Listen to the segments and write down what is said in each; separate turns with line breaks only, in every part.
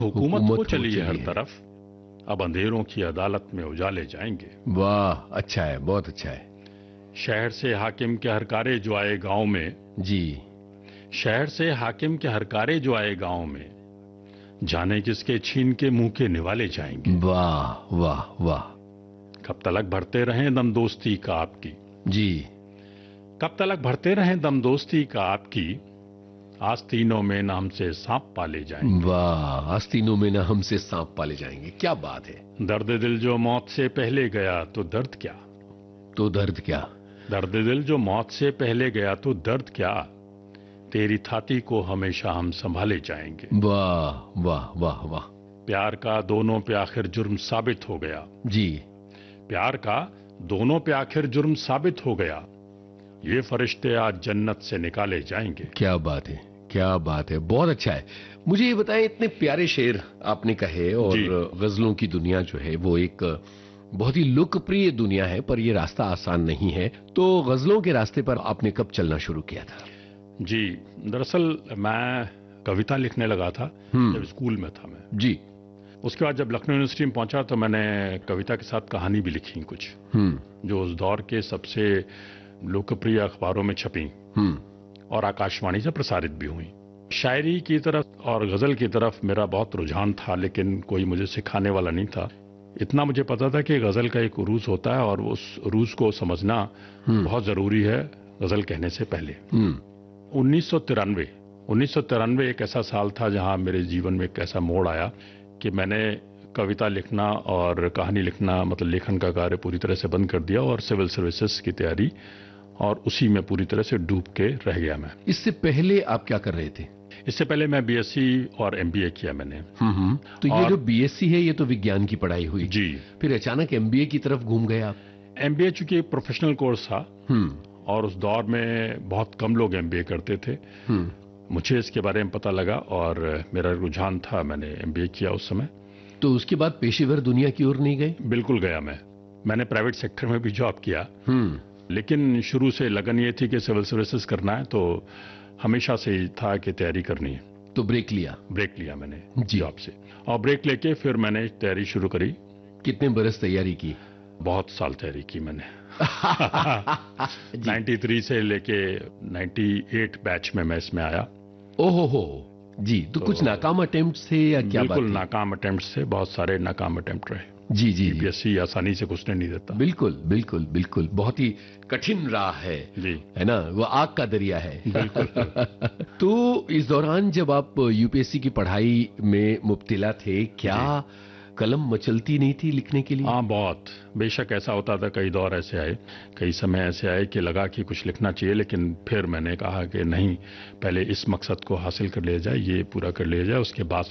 हुकूमत
हुकूमत
हो
हो
चली है हर
चली है।
तरफ, अब अंधेरों की अदालत में उजाले जाएंगे।
वाह, अच्छा है, बहुत अच्छा है।
शहर से हाकिम के हरकारे जो आए गांव में,
जी।
शहर से हाकिम के हरकारे जो आए गांव में, जाने किसके छीन के मुंह के निवाले जाएंगे।
वाह वाह वाह।
कब तलक भरते रहें दम दोस्ती का आपकी,
जी।
कब तलक भरते रहें दम दोस्ती का आपकी, आस्तीनों में न हमसे सांप पाले जाएंगे।
वाह, आस्तीनों में ना हमसे सांप पाले जाएंगे, क्या बात है।
दर्द दिल जो मौत से पहले गया तो दर्द क्या,
तो दर्द क्या।
दर्द दिल जो मौत से पहले गया तो दर्द क्या, तेरी थाती को हमेशा हम संभाले जाएंगे।
वाह वाह वाह वाह।
प्यार का दोनों पे आखिर जुर्म साबित हो गया,
जी।
प्यार का दोनों पे आखिर जुर्म साबित हो गया, ये फरिश्ते आज जन्नत से निकाले जाएंगे।
क्या बात है, क्या बात है, बहुत अच्छा है। मुझे ये बताएं, इतने प्यारे शेर आपने कहे, और
जी।
गजलों की दुनिया जो है वो एक बहुत ही लोकप्रिय दुनिया है, पर ये रास्ता आसान नहीं है। तो गजलों के रास्ते पर आपने कब चलना शुरू किया था।
जी, दरअसल मैं कविता लिखने लगा था जब स्कूल में था मैं।
जी।
उसके बाद जब लखनऊ यूनिवर्सिटी में पहुंचा तो मैंने कविता के साथ कहानी भी लिखी कुछ, जो उस दौर के सबसे लोकप्रिय अखबारों में छपी और आकाशवाणी से प्रसारित भी हुई। शायरी की तरफ और गजल की तरफ मेरा बहुत रुझान था, लेकिन कोई मुझे सिखाने वाला नहीं था। इतना मुझे पता था कि गजल का एक उरूज होता है और उस उरूज को समझना बहुत जरूरी है गजल कहने से पहले। 1993 एक ऐसा साल था जहां मेरे जीवन में एक ऐसा मोड़ आया कि मैंने कविता लिखना और कहानी लिखना, मतलब लेखन का कार्य पूरी तरह से बंद कर दिया और सिविल सर्विसेज की तैयारी, और उसी में पूरी तरह से डूब के रह गया मैं।
इससे पहले आप क्या कर रहे थे।
इससे पहले मैं बीएससी और एमबीए किया मैंने।
तो ये जो बीएससी है ये तो विज्ञान की पढ़ाई हुई
जी।
फिर अचानक एमबीए की तरफ घूम गए आप।
एमबीए चूंकि एक प्रोफेशनल कोर्स था और उस दौर में बहुत कम लोग एमबीए करते थे, मुझे इसके बारे में पता लगा और मेरा रुझान था, मैंने एमबीए किया उस समय।
तो उसके बाद पेशेवर दुनिया की ओर नहीं गए।
बिल्कुल गया मैंने प्राइवेट सेक्टर में भी जॉब किया, लेकिन शुरू से लगन ये थी कि सिविल सर्विसेज करना है, तो हमेशा से ही था कि तैयारी करनी है।
तो ब्रेक लिया
मैंने
जी।
जॉब से, और ब्रेक लेके फिर मैंने तैयारी शुरू करी।
कितने बरस तैयारी की।
बहुत साल तैयारी की मैंने 93 से लेके 98 बैच में मैं इसमें आया।
ओहो हो जी। तो कुछ नाकाम अटेम्प्ट थे या क्या बात।
बिल्कुल नाकाम अटेम्प्ट थे, बहुत सारे नाकाम अटेम्प्ट रहे।
जी जी।
यूपीएससी आसानी से कुछ नहीं देता।
बिल्कुल बिल्कुल बिल्कुल, बहुत ही कठिन राह है
जी,
है ना, वो आग का दरिया है।
बिल्कुल।
तो इस दौरान जब आप यूपीएससी की पढ़ाई में मुब्तिला थे, क्या कलम मचलती नहीं थी लिखने के लिए।
हाँ, बहुत। बेशक ऐसा होता था, कई दौर ऐसे आए, कई समय ऐसे आए कि लगा कि कुछ लिखना चाहिए, लेकिन फिर मैंने कहा कि नहीं, पहले इस मकसद को हासिल कर लिया जाए, ये पूरा कर लिया जाए, उसके बाद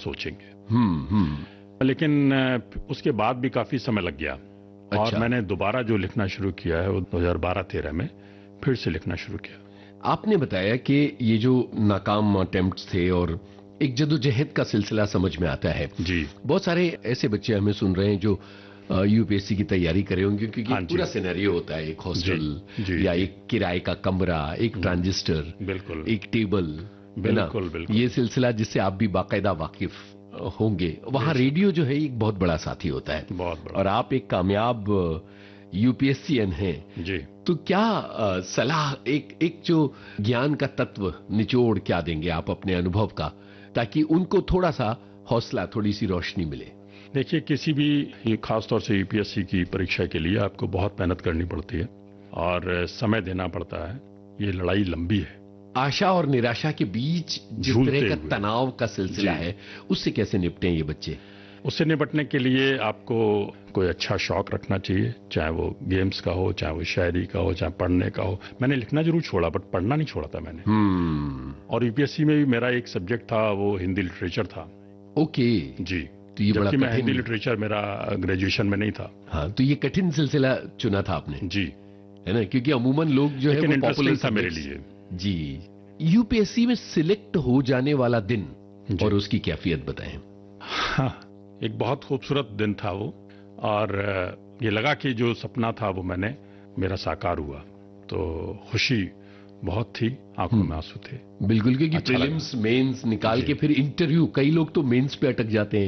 सोचेंगे। लेकिन उसके बाद भी काफी समय लग गया। अच्छा। और मैंने दोबारा जो लिखना शुरू किया है वो 2012-13 में फिर से लिखना शुरू किया।
आपने बताया कि ये जो नाकाम अटेम्प्ट्स थे और एक जदोजहद का सिलसिला समझ में आता है
जी।
बहुत सारे ऐसे बच्चे हमें सुन रहे हैं जो यूपीएससी की तैयारी करे होंगे, क्योंकि
हाँ
पूरा सिनेरियो होता है, एक हॉस्टल या एक किराए का कमरा, एक ट्रांजिस्टर,
बिल्कुल,
एक टेबल,
बिल्कुल,
ये सिलसिला जिससे आप भी बाकायदा वाकिफ होंगे। वहाँ रेडियो जो है एक बहुत बड़ा साथी होता है,
बहुत बड़ा।
और आप एक कामयाब यूपीएससीएन हैं
जी।
तो क्या सलाह, एक जो ज्ञान का तत्व निचोड़ क्या देंगे आप अपने अनुभव का, ताकि उनको थोड़ा सा हौसला, थोड़ी सी रोशनी मिले।
देखिए, किसी भी, ये खासतौर से यूपीएससी की परीक्षा के लिए आपको बहुत मेहनत करनी पड़ती है और समय देना पड़ता है। ये लड़ाई लंबी है।
आशा और निराशा के बीच जिस तरह का तनाव का सिलसिला है, उससे कैसे निपटें ये बच्चे।
उससे निपटने के लिए आपको कोई अच्छा शौक रखना चाहिए, चाहे वो गेम्स का हो, चाहे वो शायरी का हो, चाहे पढ़ने का हो। मैंने लिखना जरूर छोड़ा, बट पढ़ना नहीं छोड़ा था मैंने। और यूपीएससी में भी मेरा एक सब्जेक्ट था, वो हिंदी लिटरेचर था।
ओके
जी।
तो ये बड़ा
मैं हिंदी लिटरेचर मेरा ग्रेजुएशन में नहीं था।
हाँ, तो ये कठिन सिलसिला चुना था आपने।
जी,
है ना, क्योंकि अमूमन लोग जो है वो पॉपुलर
था मेरे लिए।
जी। यूपीएससी में सिलेक्ट हो जाने वाला दिन और उसकी कैफियत बताएं।
हाँ, एक बहुत खूबसूरत दिन था वो, और ये लगा कि जो सपना था वो मेरा साकार हुआ, तो खुशी बहुत थी, आंखों में आंसू थे।
बिल्कुल, क्योंकि प्रीलिम्स मेंस निकाल के फिर इंटरव्यू, कई लोग तो मेंस पे अटक जाते हैं।